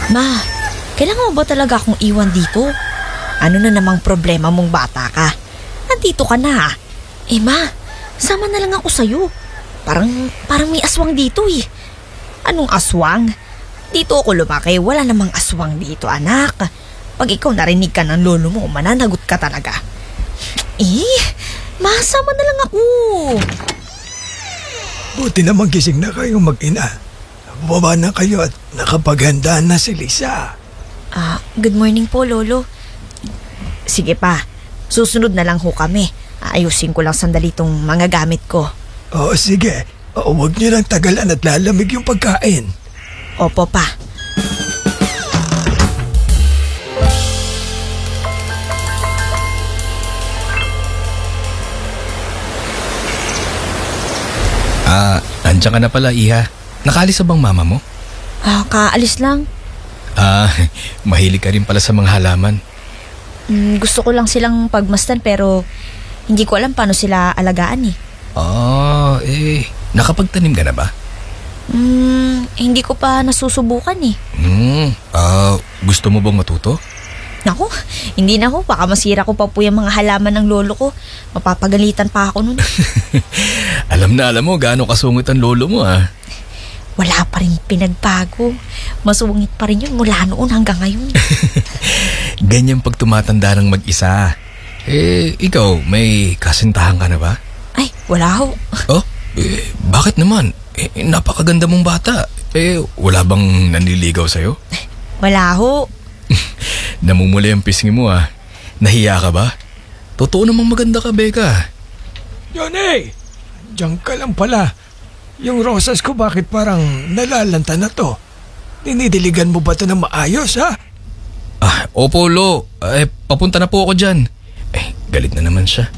Ma, kailangan mo ba talaga akong iwan dito? Ano na namang problema mong bata ka? Nandito ka na. Ma, sama na lang ako sa'yo. Parang may aswang dito eh. Anong aswang? Dito ako lumaki, wala namang aswang dito, anak. Pag ikaw narinig ka ng lolo mo, mananagot ka talaga. Ma, sama na lang ako. Buti naman gising na kayo mag-ina. Bumaba na kayo at nakapaghanda na si Lisa. Good morning po, Lolo. Sige pa, susunod na lang ho kami. Ayusin ko lang sandali tong mga gamit ko. Oo, sige. Huwag niyo lang tagalan at lalamig yung pagkain. Opo pa. Andiyan ka na pala, Iha. Nakaalis na bang mama mo? Kaalis lang. Mahilig ka rin pala sa mga halaman. Gusto ko lang silang pagmasdan pero hindi ko alam paano sila alagaan eh. Nakapagtanim ka na ba? Hindi ko pa nasusubukan eh. Gusto mo bang matuto? Naku, hindi na ho. Baka masira ko pa po yung mga halaman ng lolo ko. Mapapagalitan pa ako nun. Alam mo gaano kasungit ang lolo mo Wala pa rin pinagbago. Masungit pa rin yun mula noon hanggang ngayon. Ganyan pag tumatanda ng mag-isa. Ikaw, may kasintahan ka na ba? Ay, wala ho. Bakit naman? Napakaganda mong bata. Wala bang nanliligaw sa'yo? Wala ho. Namumula ang pisngi mo Nahiya ka ba? Totoo namang maganda ka, Becca. Yone! Diyan ka lang pala. Yung rosas ko bakit parang nalalanta na to? Dinidiligan mo ba to na maayos, ha? Opo, Lo. Papunta na po ako dyan. Galit na naman siya.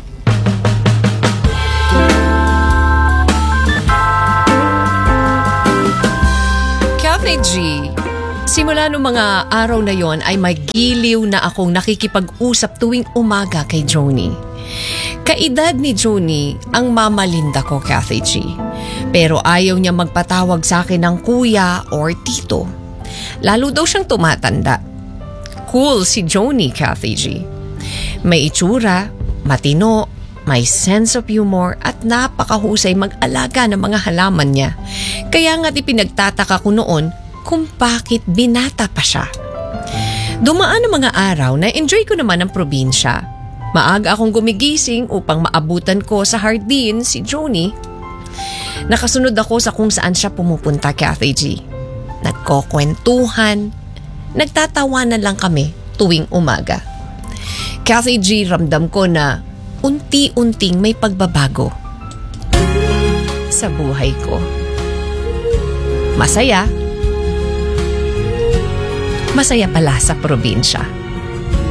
Cafe G, simula nung mga araw na yon ay may giliw na akong nakikipag-usap tuwing umaga kay Joni. Kaedad ni Joni ang Mama Linda ko, Cafe G. Pero ayaw niya magpatawag sa akin ng kuya or tito. Lalo daw siyang tumatanda. Cool si Joni, Cafe G. May itsura, matino, may sense of humor at napakahusay mag-alaga ng mga halaman niya. Kaya nga't ipinagtataka ko noon kung bakit binata pa siya. Dumaan ang mga araw na enjoy ko naman ang probinsya. Maaga akong gumigising upang maabutan ko sa hardin si Joni. Nakasunod ako sa kung saan siya pumupunta, Cafe G. Nagkokwentuhan, nagtatawanan lang kami tuwing umaga. Cafe G, ramdam ko na unti-unting may pagbabago sa buhay ko. Masaya. Masaya pala sa probinsya.